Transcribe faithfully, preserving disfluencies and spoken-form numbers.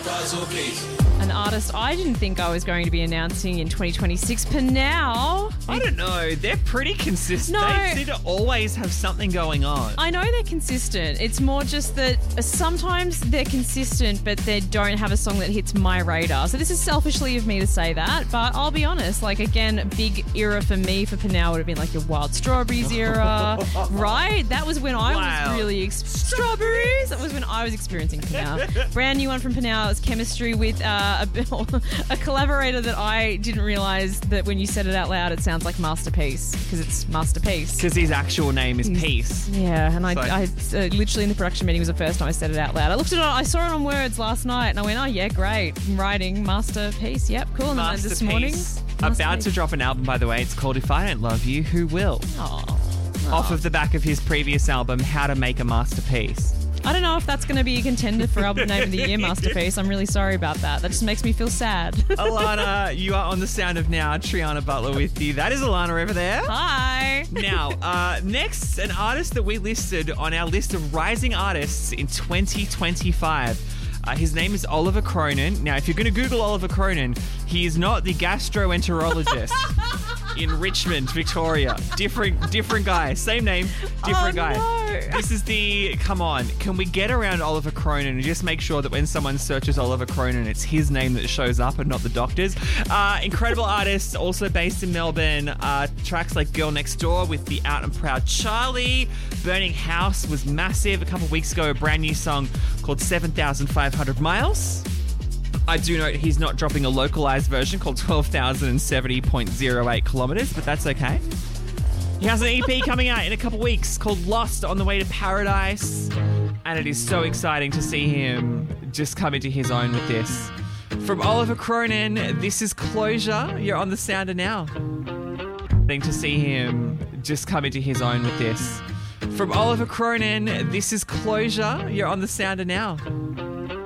Puzzle, please. An artist I didn't think I was going to be announcing in twenty twenty-six, Pnau. I don't know. They're pretty consistent. No. They seem to always have something going on. I know they're consistent. It's more just that sometimes they're consistent, but they don't have a song that hits my radar. So this is selfishly of me to say that, but I'll be honest. Like, again, a big era for me for Pnau would have been like your Wild Strawberries era, right? That was when I Wow. was really... Ex- strawberries! That was when I was experiencing Pnau. Brand new one from Pnau is Chemistry with uh, a, a collaborator that I didn't realise that when you said it out loud, it sounds like Masterpiece, because it's Masterpiece. Because his actual name is Peace. Yeah, and I, So- I uh, literally in the production meeting was the first time I said it out loud. I looked at it, I saw it on Words last night, and I went, oh yeah, great. I'm writing Masterpiece. Yep, cool. And then this morning, Masterpiece. About to Masterpiece. drop an album, by the way. It's called If I Don't Love You, Who Will? Aw. Off of the back of his previous album, How to Make a Masterpiece. I don't know if that's going to be a contender for album name of the year, Masterpiece. I'm really sorry about that. That just makes me feel sad. Alana, you are on the Sound of Now. Triana Butler with you. That is Alana over there. Hi. Now, uh, next, an artist that we listed on our list of rising artists in twenty twenty-five. Uh, his name is Oliver Cronin. Now, if you're going to Google Oliver Cronin, he is not the gastroenterologist in Richmond, Victoria. Different different guy. Same name, different Oh, guy. no. This is the... Come on. Can we get around Oliver Cronin and just make sure that when someone searches Oliver Cronin, it's his name that shows up and not the doctor's? Uh, incredible artist, also based in Melbourne. Uh, tracks like Girl Next Door with the Out and Proud Charlie. Burning House was massive. A couple of weeks ago, a brand new song called seven thousand five hundred miles. I do note he's not dropping a localized version called twelve thousand seventy point oh eight kilometers, but that's okay. He has an E P coming out in a couple weeks called Lost on the Way to Paradise, and it is so exciting to see him just come into his own with this. From Oliver Cronin, this is Closure. You're on the Sounder now. To see him just come into his own with this. From Oliver Cronin, this is Closure. You're on the Sounder now.